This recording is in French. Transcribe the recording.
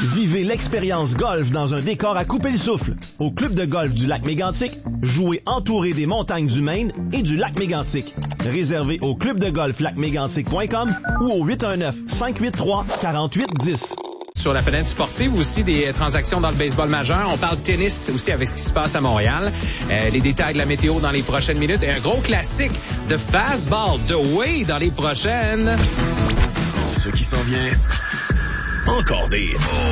Vivez l'expérience golf dans un décor à couper le souffle. Au Club de golf du Lac Mégantic, jouez entouré des montagnes du Maine et du Lac Mégantic. Réservé au clubdegolflacmégantic.com ou au 819-583-4810. Sur la fenêtre sportive aussi, des transactions dans le baseball majeur. On parle tennis aussi avec ce qui se passe à Montréal. Les détails de la météo dans les prochaines minutes. Et un gros classique de fastball de Way dans les prochaines. Ce qui s'en vient, encore des